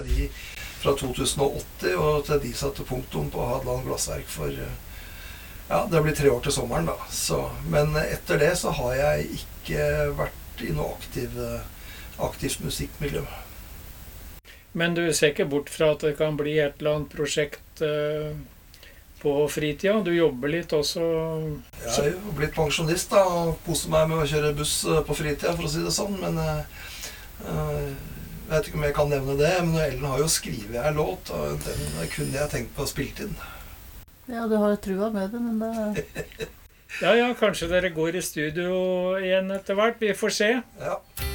med de fra 2080 og til de satte punktum på Hadeland Glassverk for ja, det blir 3 år til sommeren da. Så, men etter det så har jeg ikke vært i noe aktivt musikkmiljø. Men du ser ikke bort fra at det kan bli et eller annet prosjekt på fritida? Du jobber litt også? Jeg har jo blitt pensjonist da, og koser meg med å kjøre buss på fritida, for å si det sånn. Men jeg vet ikke om jeg kan nevne det, men Ellen har jo skrevet en låt, og den kunne jeg tenkt på å spille inn. Ja, du har jo trua med det, men det... Ja, kanskje dere går i studio igjen etter hvert. Vi får se. Ja.